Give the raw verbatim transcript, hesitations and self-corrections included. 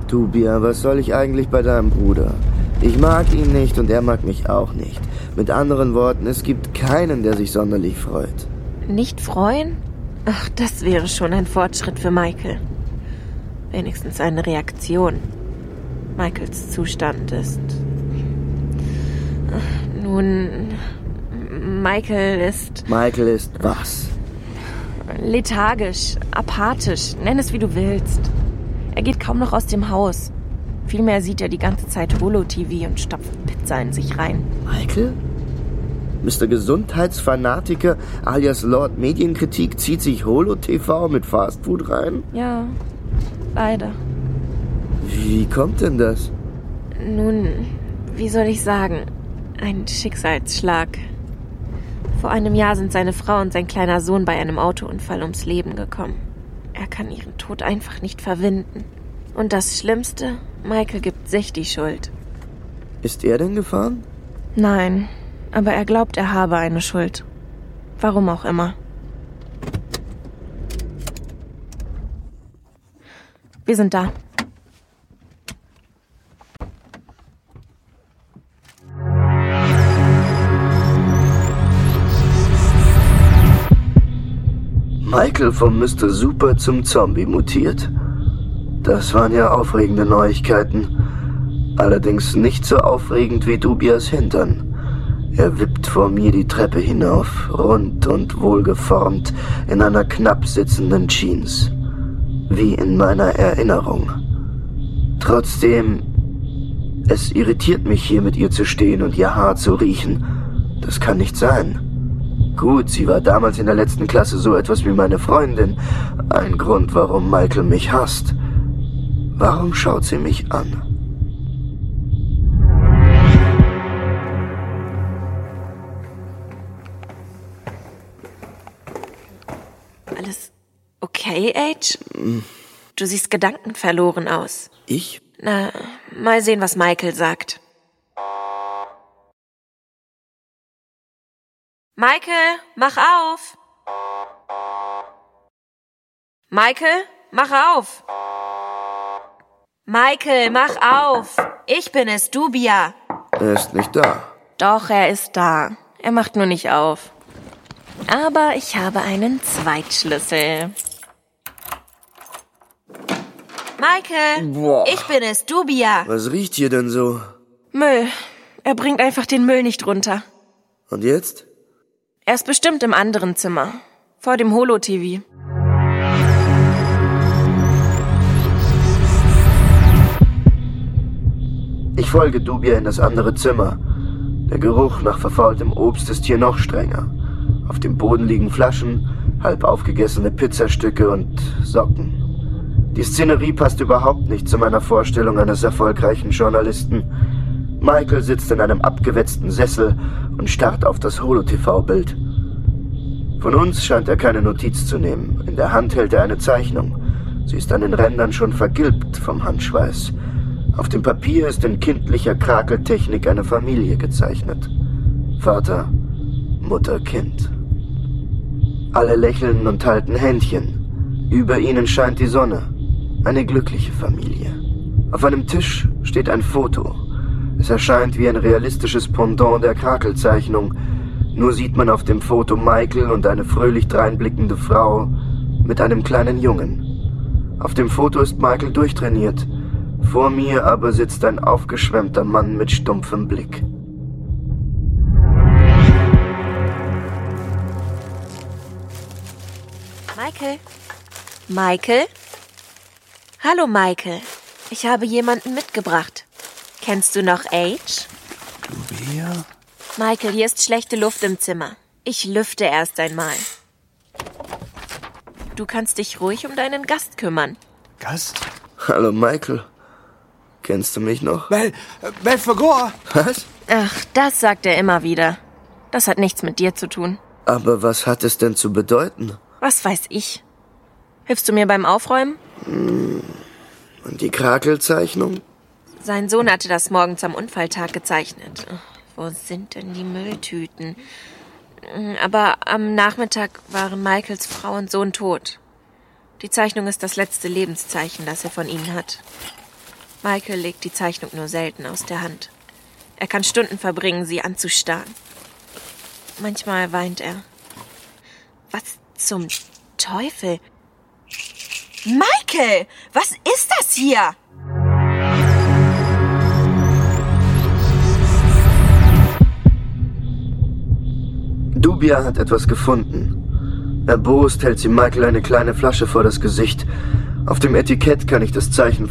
Dubia, was soll ich eigentlich bei deinem Bruder? Ich mag ihn nicht und er mag mich auch nicht. Mit anderen Worten, es gibt keinen, der sich sonderlich freut. Nicht freuen? Ach, das wäre schon ein Fortschritt für Michael. Wenigstens eine Reaktion. Michaels Zustand ist... Ach, nun... Michael ist... Michael ist was? Lethargisch, apathisch, nenn es wie du willst. Er geht kaum noch aus dem Haus. Vielmehr sieht er die ganze Zeit Holo-T V und stopft Pizza in sich rein. Michael? Mister Gesundheitsfanatiker alias Lord Medienkritik zieht sich Holo-T V mit Fastfood rein? Ja, leider. Wie kommt denn das? Nun, wie soll ich sagen? Ein Schicksalsschlag. Vor einem Jahr sind seine Frau und sein kleiner Sohn bei einem Autounfall ums Leben gekommen. Er kann ihren Tod einfach nicht verwinden. Und das Schlimmste, Michael gibt sich die Schuld. Ist er denn gefahren? Nein, aber er glaubt, er habe eine Schuld. Warum auch immer. Wir sind da. Michael vom Mister Super zum Zombie mutiert? Das waren ja aufregende Neuigkeiten. Allerdings nicht so aufregend wie Dubias Hintern. Er wippt vor mir die Treppe hinauf, rund und wohlgeformt, in einer knapp sitzenden Jeans. Wie in meiner Erinnerung. Trotzdem, es irritiert mich, hier mit ihr zu stehen und ihr Haar zu riechen. Das kann nicht sein. Gut, sie war damals in der letzten Klasse so etwas wie meine Freundin. Ein Grund, warum Michael mich hasst. Warum schaut sie mich an? Alles okay, Age? Du siehst gedankenverloren aus. Ich? Na, mal sehen, was Michael sagt. Michael, mach auf! Michael, mach auf! Michael, mach auf! Ich bin es, Dubia. Er ist nicht da. Doch, er ist da. Er macht nur nicht auf. Aber ich habe einen Zweitschlüssel. Michael, Boah. Ich bin es, Dubia. Was riecht hier denn so? Müll. Er bringt einfach den Müll nicht runter. Und jetzt? Er ist bestimmt im anderen Zimmer. Vor dem Holo-T V. Ich folge Dubia in das andere Zimmer. Der Geruch nach verfaultem Obst ist hier noch strenger. Auf dem Boden liegen Flaschen, halb aufgegessene Pizzastücke und Socken. Die Szenerie passt überhaupt nicht zu meiner Vorstellung eines erfolgreichen Journalisten. Michael sitzt in einem abgewetzten Sessel und starrt auf das Holo-T V-Bild. Von uns scheint er keine Notiz zu nehmen. In der Hand hält er eine Zeichnung. Sie ist an den Rändern schon vergilbt vom Handschweiß. Auf dem Papier ist in kindlicher Krakeltechnik eine Familie gezeichnet. Vater, Mutter, Kind. Alle lächeln und halten Händchen. Über ihnen scheint die Sonne. Eine glückliche Familie. Auf einem Tisch steht ein Foto. Es erscheint wie ein realistisches Pendant der Krakelzeichnung. Nur sieht man auf dem Foto Michael und eine fröhlich dreinblickende Frau mit einem kleinen Jungen. Auf dem Foto ist Michael durchtrainiert. Vor mir aber sitzt ein aufgeschwemmter Mann mit stumpfem Blick. Michael? Michael? Hallo, Michael. Ich habe jemanden mitgebracht. Kennst du noch Age? Dubia? Michael, hier ist schlechte Luft im Zimmer. Ich lüfte erst einmal. Du kannst dich ruhig um deinen Gast kümmern. Gast? Hallo, Michael. Kennst du mich noch? Bel... Belfagor! Was? Ach, das sagt er immer wieder. Das hat nichts mit dir zu tun. Aber was hat es denn zu bedeuten? Was weiß ich? Hilfst du mir beim Aufräumen? Und die Krakelzeichnung? Sein Sohn hatte das morgens am Unfalltag gezeichnet. Wo sind denn die Mülltüten? Aber am Nachmittag waren Michaels Frau und Sohn tot. Die Zeichnung ist das letzte Lebenszeichen, das er von ihnen hat. Michael legt die Zeichnung nur selten aus der Hand. Er kann Stunden verbringen, sie anzustarren. Manchmal weint er. Was zum Teufel? Michael, was ist das hier? Dubia hat etwas gefunden. Erbost hält sie Michael eine kleine Flasche vor das Gesicht. Auf dem Etikett kann ich das Zeichen